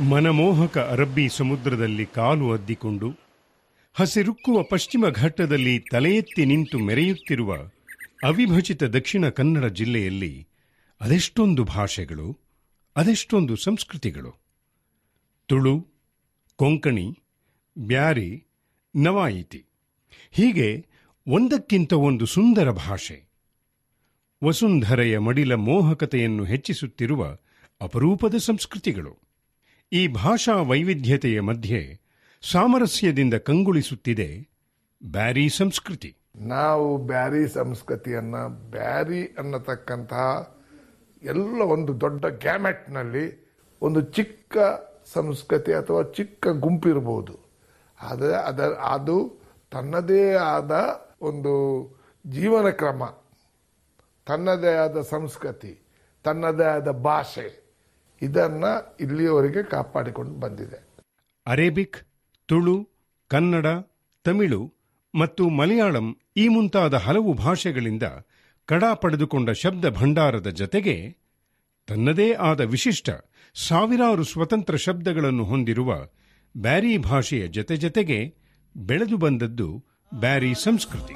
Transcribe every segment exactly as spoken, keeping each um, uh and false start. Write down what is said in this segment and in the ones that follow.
ಮನಮೋಹಕ ಅರಬ್ಬಿ ಸಮುದ್ರದಲ್ಲಿ ಕಾಲು ಅದ್ದಿಕೊಂಡು ಹಸಿರುಕ್ಕುವ ಪಶ್ಚಿಮ ಘಟ್ಟದಲ್ಲಿ ತಲೆ ಎತ್ತಿ ನಿಂತು ಮೆರೆಯುತ್ತಿರುವ ಅವಿಭಜಿತ ದಕ್ಷಿಣ ಕನ್ನಡ ಜಿಲ್ಲೆಯಲ್ಲಿ ಅದೆಷ್ಟೊಂದು ಭಾಷೆಗಳು, ಅದೆಷ್ಟೊಂದು ಸಂಸ್ಕೃತಿಗಳು. ತುಳು, ಕೊಂಕಣಿ, ಬ್ಯಾರಿ, ನವಾಯಿತಿ ಹೀಗೆ ಒಂದಕ್ಕಿಂತ ಒಂದು ಸುಂದರ ಭಾಷೆ. ವಸುಂಧರೆಯ ಮಡಿಲ ಮೋಹಕತೆಯನ್ನು ಹೆಚ್ಚಿಸುತ್ತಿರುವ ಅಪರೂಪದ ಸಂಸ್ಕೃತಿಗಳು. ಈ ಭಾಷಾ ವೈವಿಧ್ಯತೆಯ ಮಧ್ಯೆ ಸಾಮರಸ್ಯದಿಂದ ಕಂಗೊಳಿಸುತ್ತಿದೆ ಬ್ಯಾರಿ ಸಂಸ್ಕೃತಿ. ನಾವು ಬ್ಯಾರಿ ಸಂಸ್ಕೃತಿಯನ್ನ ಬ್ಯಾರಿ ಅನ್ನತಕ್ಕಂತಹ ಎಲ್ಲ ಒಂದು ದೊಡ್ಡ ಗ್ಯಾಮೆಟ್ನಲ್ಲಿ ಒಂದು ಚಿಕ್ಕ ಸಂಸ್ಕೃತಿ ಅಥವಾ ಚಿಕ್ಕ ಗುಂಪಿರಬಹುದು. ಆದರೆ ಅದ ಅದು ತನ್ನದೇ ಆದ ಒಂದು ಜೀವನ ಕ್ರಮ, ತನ್ನದೇ ಆದ ಸಂಸ್ಕೃತಿ, ತನ್ನದೇ ಆದ ಭಾಷೆ, ಇದನ್ನ ಇಲ್ಲಿಯವರೆಗೆ ಕಾಪಾಡಿಕೊಂಡು ಬಂದಿದೆ. ಅರೇಬಿಕ್, ತುಳು, ಕನ್ನಡ, ತಮಿಳು ಮತ್ತು ಮಲಯಾಳಂ ಈ ಮುಂತಾದ ಹಲವು ಭಾಷೆಗಳಿಂದ ಕಡ ಪಡೆದುಕೊಂಡ ಶಬ್ದ ಭಂಡಾರದ ಜತೆಗೆ ತನ್ನದೇ ಆದ ವಿಶಿಷ್ಟ ಸಾವಿರಾರು ಸ್ವತಂತ್ರ ಶಬ್ದಗಳನ್ನು ಹೊಂದಿರುವ ಬ್ಯಾರಿ ಭಾಷೆಯ ಜತೆ ಜತೆಗೆ ಬೆಳೆದು ಬಂದದ್ದು ಬ್ಯಾರಿ ಸಂಸ್ಕೃತಿ.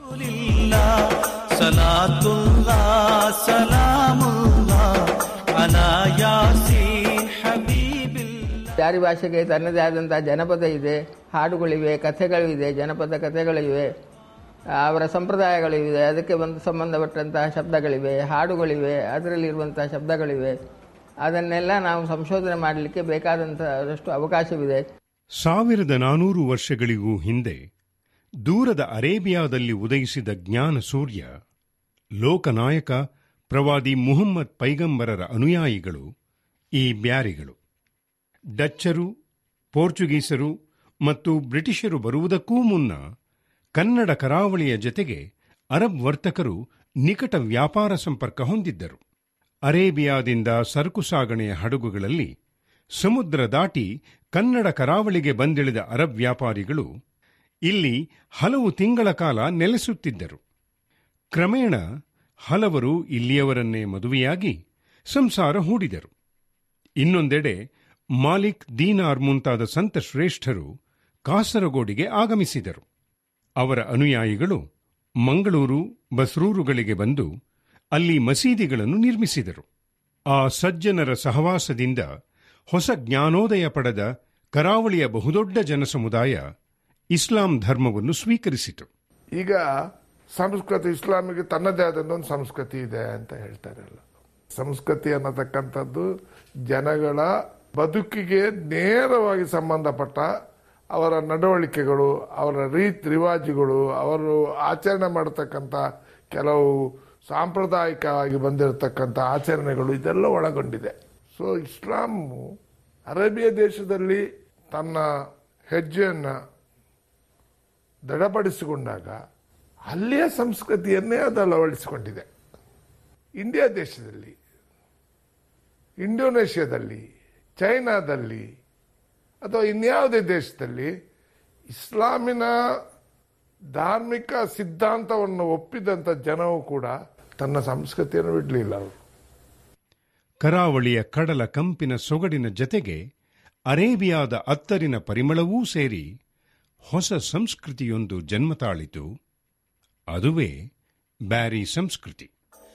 ಬ್ಯಾರಿ ಭಾಷೆಗೆ ತನ್ನದೇ ಆದಂತಹ ಜನಪದ ಇದೆ, ಹಾಡುಗಳಿವೆ, ಕಥೆಗಳಿವೆ, ಜನಪದ ಕಥೆಗಳಿವೆ, ಅವರ ಸಂಪ್ರದಾಯಗಳಿವೆ, ಅದಕ್ಕೆ ಒಂದು ಸಂಬಂಧಪಟ್ಟಂತಹ ಶಬ್ದಗಳಿವೆ, ಹಾಡುಗಳಿವೆ, ಅದರಲ್ಲಿರುವಂತಹ ಶಬ್ದಗಳಿವೆ. ಅದನ್ನೆಲ್ಲ ನಾವು ಸಂಶೋಧನೆ ಮಾಡಲಿಕ್ಕೆ ಬೇಕಾದಂತಹಷ್ಟು ಅವಕಾಶವಿದೆ. ಸಾವಿರದ ನಾನೂರು ವರ್ಷಗಳಿಗೂ ಹಿಂದೆ ದೂರದ ಅರೇಬಿಯಾದಲ್ಲಿ ಉದಯಿಸಿದ ಜ್ಞಾನ ಸೂರ್ಯ, ಲೋಕನಾಯಕ ಪ್ರವಾದಿ ಮುಹಮ್ಮದ್ ಪೈಗಂಬರರ ಅನುಯಾಯಿಗಳು ಈ ಬ್ಯಾರಿಗಳು. ಡಚ್ಚರು, ಪೋರ್ಚುಗೀಸರು ಮತ್ತು ಬ್ರಿಟಿಷರು ಬರುವುದಕ್ಕೂ ಮುನ್ನ ಕನ್ನಡ ಕರಾವಳಿಯ ಜತೆಗೆ ಅರಬ್ ವರ್ತಕರು ನಿಕಟ ವ್ಯಾಪಾರ ಸಂಪರ್ಕ ಹೊಂದಿದ್ದರು. ಅರೇಬಿಯಾದಿಂದ ಸರಕು ಸಾಗಣೆಯ ಹಡಗುಗಳಲ್ಲಿ ಸಮುದ್ರ ದಾಟಿ ಕನ್ನಡ ಕರಾವಳಿಗೆ ಬಂದಿಳಿದ ಅರಬ್ ವ್ಯಾಪಾರಿಗಳು ಇಲ್ಲಿ ಹಲವು ತಿಂಗಳ ಕಾಲ ನೆಲೆಸುತ್ತಿದ್ದರು. ಕ್ರಮೇಣ ಹಲವರು ಇಲ್ಲಿಯವರನ್ನೇ ಮದುವೆಯಾಗಿ ಸಂಸಾರ ಹೂಡಿದರು. ಇನ್ನೊಂದೆಡೆ ಮಾಲಿಕ್, ದೀನಾರ್ ಮುಂತಾದ ಸಂತ ಶ್ರೇಷ್ಠರು ಕಾಸರಗೋಡಿಗೆ ಆಗಮಿಸಿದರು. ಅವರ ಅನುಯಾಯಿಗಳು ಮಂಗಳೂರು, ಬಸ್ರೂರುಗಳಿಗೆ ಬಂದು ಅಲ್ಲಿ ಮಸೀದಿಗಳನ್ನು ನಿರ್ಮಿಸಿದರು. ಆ ಸಜ್ಜನರ ಸಹವಾಸದಿಂದ ಹೊಸ ಜ್ಞಾನೋದಯ ಪಡೆದ ಕರಾವಳಿಯ ಬಹುದೊಡ್ಡ ಜನಸಮುದಾಯ ಇಸ್ಲಾಂ ಧರ್ಮವನ್ನು ಸ್ವೀಕರಿಸಿತು. ಈಗ ಸಂಸ್ಕೃತಿ, ಇಸ್ಲಾಮಿಗೆ ತನ್ನದೇ ಆದಂಥ ಒಂದು ಸಂಸ್ಕೃತಿ ಇದೆ ಅಂತ ಹೇಳ್ತಾರಲ್ಲ. ಸಂಸ್ಕೃತಿ ಅನ್ನತಕ್ಕಂಥದ್ದು ಜನಗಳ ಬದುಕಿಗೆ ನೇರವಾಗಿ ಸಂಬಂಧಪಟ್ಟ ಅವರ ನಡವಳಿಕೆಗಳು, ಅವರ ರೀತಿ ರಿವಾಜುಗಳು, ಅವರು ಆಚರಣೆ ಮಾಡತಕ್ಕಂಥ ಕೆಲವು ಸಾಂಪ್ರದಾಯಿಕವಾಗಿ ಬಂದಿರತಕ್ಕಂಥ ಆಚರಣೆಗಳು, ಇದೆಲ್ಲ ಒಳಗೊಂಡಿದೆ. ಸೊ ಇಸ್ಲಾಮು ಅರೇಬಿಯಾ ದೇಶದಲ್ಲಿ ತನ್ನ ಹೆಜ್ಜೆಯನ್ನು ದೃಢಪಡಿಸಿಕೊಂಡಾಗ ಅಲ್ಲಿಯ ಸಂಸ್ಕೃತಿಯನ್ನೇ ಅದು ಅಳವಡಿಸಿಕೊಂಡಿದೆ. ಇಂಡಿಯಾ ದೇಶದಲ್ಲಿ, ಇಂಡೋನೇಷ್ಯಾದಲ್ಲಿ, ಚೈನಾದಲ್ಲಿ ಅಥವಾ ಇನ್ಯಾವುದೇ ದೇಶದಲ್ಲಿ ಇಸ್ಲಾಮಿನ ಧಾರ್ಮಿಕ ಸಿದ್ಧಾಂತವನ್ನು ಒಪ್ಪಿದಂಥ ಜನವು ಕೂಡ ತನ್ನ ಸಂಸ್ಕೃತಿಯನ್ನು ಬಿಡಲಿಲ್ಲ. ಅವರು ಕರಾವಳಿಯ ಕಡಲ ಕಂಪಿನ ಸೊಗಡಿನ ಜತೆಗೆ ಅರೇಬಿಯಾದ ಅತ್ತರಿನ ಪರಿಮಳವೂ ಸೇರಿ ಹೊಸ ಸಂಸ್ಕೃತಿಯೊಂದು ಜನ್ಮ ತಾಳಿತು. ಅದುವೇ ಬ್ಯಾರಿ ಸಂಸ್ಕೃತಿ.